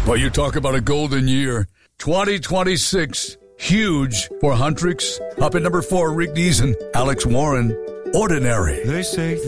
Well, you talk about a golden year. 2026, huge for Huntrix. Up at number 4, Rick Deason, Alex Warren, Ordinary. They say